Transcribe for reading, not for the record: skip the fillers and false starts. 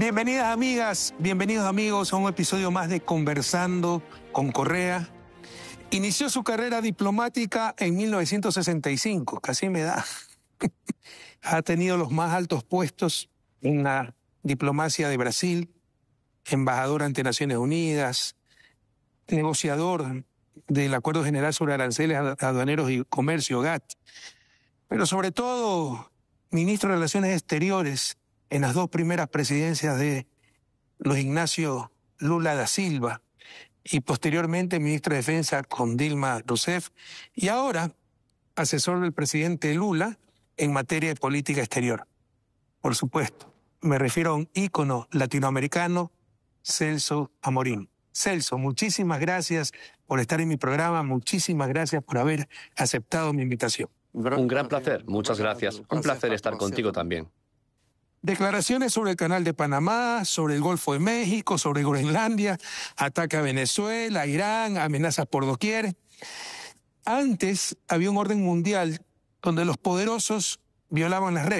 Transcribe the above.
Bienvenidas amigas, bienvenidos amigos a un episodio más de Conversando con Correa. Inició su carrera diplomática en 1965, casi me da. Ha tenido los más altos puestos en la diplomacia de Brasil, embajador ante Naciones Unidas, negociador del Acuerdo General sobre Aranceles Aduaneros y Comercio, GATT, pero sobre todo ministro de Relaciones Exteriores en las dos primeras presidencias de Luis Ignacio Lula da Silva y posteriormente ministro de Defensa con Dilma Rousseff y ahora asesor del presidente Lula en materia de política exterior. Por supuesto, me refiero a un ícono latinoamericano, Celso Amorín. Celso, muchísimas gracias por estar en mi programa, muchísimas gracias por haber aceptado mi invitación. Un gran placer, muchas gracias. Un placer estar contigo también. Declaraciones sobre el Canal de Panamá, sobre el Golfo de México, sobre Groenlandia, ataque a Venezuela, Irán, amenazas por doquier. Antes había un orden mundial donde los poderosos violaban las reglas.